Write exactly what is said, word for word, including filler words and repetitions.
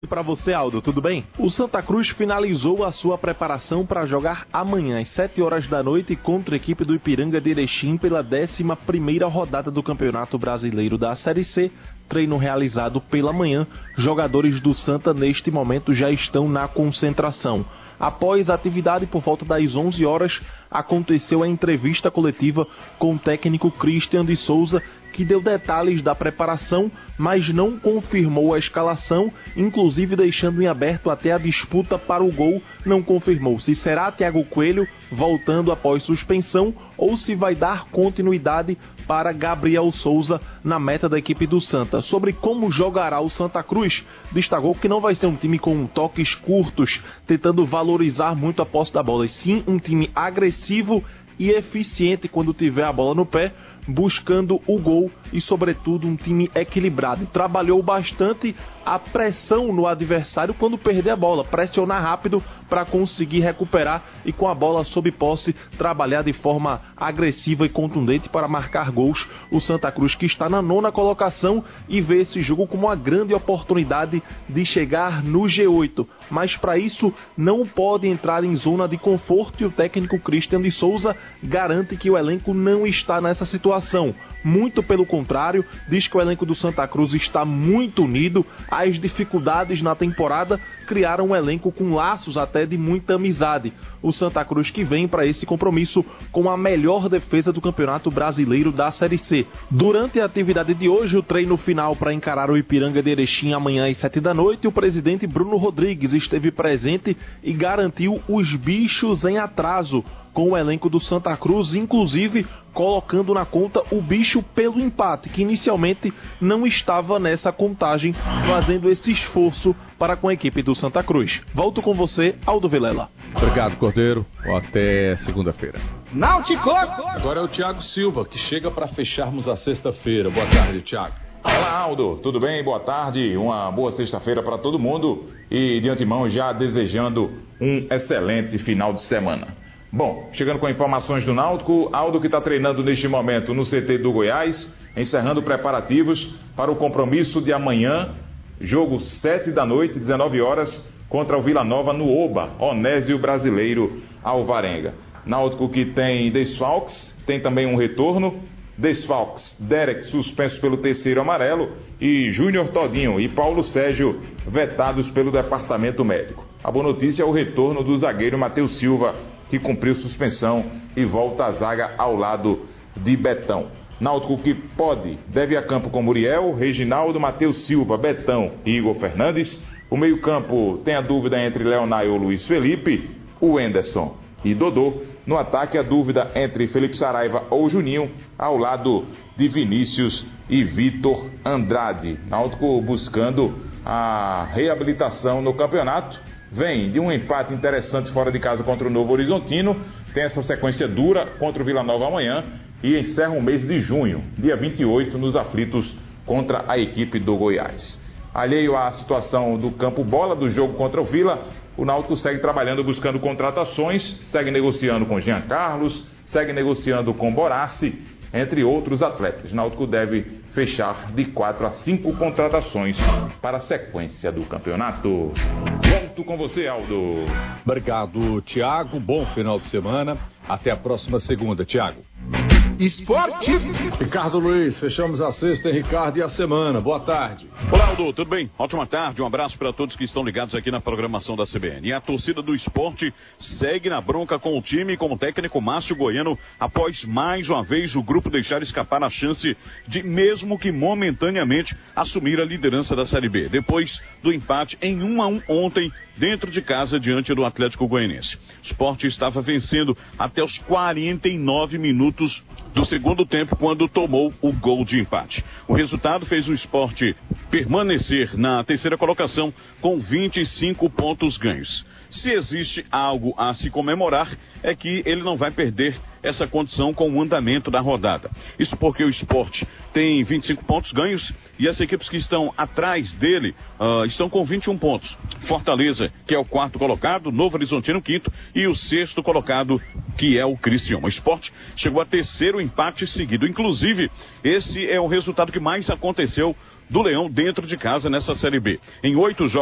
Para você, Aldo, tudo bem? O Santa Cruz finalizou a sua preparação para jogar amanhã às sete horas da noite contra a equipe do Ipiranga de Erechim pela décima primeira rodada do Campeonato Brasileiro da Série C. Treino realizado pela manhã, jogadores do Santa neste momento já estão na concentração. Após a atividade, por volta das onze horas, aconteceu a entrevista coletiva com o técnico Christian de Souza, que deu detalhes da preparação, mas não confirmou a escalação, inclusive deixando em aberto até a disputa para o gol, não confirmou se será Thiago Coelho voltando após suspensão ou se vai dar continuidade para Gabriel Souza na meta da equipe do Santa. Sobre como jogará o Santa Cruz, destacou que não vai ser um time com toques curtos, tentando valorizar muito a posse da bola, e sim um time agressivo e eficiente quando tiver a bola no pé, buscando o gol e, sobretudo, um time equilibrado. Trabalhou bastante a pressão no adversário quando perder a bola, pressionar rápido para conseguir recuperar e, com a bola sob posse, trabalhar de forma agressiva e contundente para marcar gols. O Santa Cruz, que está na nona colocação, e vê esse jogo como uma grande oportunidade de chegar no G oito, mas para isso não pode entrar em zona de conforto, e o técnico Christian de Souza garante que o elenco não está nessa situação. Muito pelo contrário, diz que o elenco do Santa Cruz está muito unido. As dificuldades na temporada criaram um elenco com laços até de muita amizade. O Santa Cruz que vem para esse compromisso com a melhor defesa do Campeonato Brasileiro da Série C. Durante a atividade de hoje, o treino final para encarar o Ipiranga de Erechim amanhã às sete da noite, o presidente Bruno Rodrigues esteve presente e garantiu os bichos em atraso com o elenco do Santa Cruz, inclusive colocando na conta o bicho pelo empate, que inicialmente não estava nessa contagem, fazendo esse esforço para com a equipe do Santa Cruz. Volto com você, Aldo Vilela. Obrigado, Cordeiro. Até segunda-feira. Náutico! Agora é o Thiago Silva, que chega para fecharmos a sexta-feira. Boa tarde, Thiago. Olá, Aldo. Tudo bem? Boa tarde. Uma boa sexta-feira para todo mundo. E de antemão já desejando um excelente final de semana. Bom, chegando com informações do Náutico, Aldo que está treinando neste momento no C T do Goiás, encerrando preparativos para o compromisso de amanhã, jogo sete da noite, dezenove horas, contra o Vila Nova no Oba, Onésio Brasileiro Alvarenga. Náutico que tem desfalques, tem também um retorno, desfalques, Derek suspenso pelo terceiro amarelo e Júnior Todinho e Paulo Sérgio vetados pelo departamento médico. A boa notícia é o retorno do zagueiro Matheus Silva, que cumpriu suspensão e volta à zaga ao lado de Betão. Náutico que pode, deve a campo com Muriel, Reginaldo, Matheus Silva, Betão e Igor Fernandes. O meio-campo tem a dúvida entre Leonai ou Luiz Felipe, o Enderson e Dodô. No ataque, a dúvida entre Felipe Saraiva ou Juninho, ao lado de Vinícius e Vitor Andrade. Náutico buscando a reabilitação no campeonato. Vem de um empate interessante fora de casa contra o Novo Horizontino, tem essa sequência dura contra o Vila Nova amanhã e encerra o mês de junho, dia vinte e oito, nos aflitos contra a equipe do Goiás. Alheio à situação do campo bola do jogo contra o Vila, o Náutico segue trabalhando, buscando contratações, segue negociando com Jean Carlos, segue negociando com Borassi, entre outros atletas. O Náutico deve fechar de quatro a cinco contratações para a sequência do campeonato. Volto com você, Aldo. Obrigado, Thiago. Bom final de semana. Até a próxima segunda, Thiago. Esporte! Ricardo Luiz, fechamos a sexta, Ricardo, e a semana. Boa tarde. Olá, Aldo, tudo bem? Ótima tarde, um abraço para todos que estão ligados aqui na programação da C B N. E a torcida do esporte segue na bronca com o time e com o técnico Márcio Goiano, após mais uma vez o grupo deixar escapar a chance de, mesmo que momentaneamente, assumir a liderança da Série B, depois do empate em um a um ontem, dentro de casa, diante do Atlético Goianiense. O esporte estava vencendo até os quarenta e nove minutos do segundo tempo, quando tomou o gol de empate. O resultado fez o esporte permanecer na terceira colocação com vinte e cinco pontos ganhos. Se existe algo a se comemorar, é que ele não vai perder essa condição com o andamento da rodada. Isso porque o Sport tem vinte e cinco pontos ganhos e as equipes que estão atrás dele uh, estão com vinte e um pontos. Fortaleza, que é o quarto colocado, Novo Horizontino quinto e o sexto colocado, que é o Criciúma. O Sport chegou a terceiro empate seguido. Inclusive, esse é o resultado que mais aconteceu do Leão dentro de casa nessa Série B. Em oito jogos